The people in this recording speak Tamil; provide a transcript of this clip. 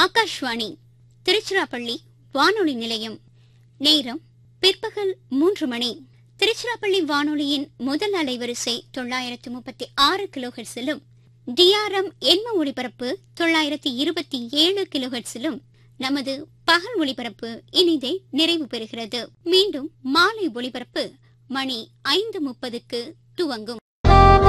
ஆகாஷ்வாணி திருச்சிராப்பள்ளி வானொலி நிலையம். நேரம் பிற்பகல் 3 மணி. திருச்சிராப்பள்ளி வானொலியின் முதல் அலைவரிசை 936 கிலோஹெர்ட்ஸிலும் DRM எண்ம ஒளிபரப்பு 927 கிலோஹெர்ட்ஸிலும் நமது பகல் ஒளிபரப்பு இனிதே நிறைவு பெறுகிறது. மீண்டும் மாலை ஒளிபரப்பு மணி 5:30க்கு துவங்கும்.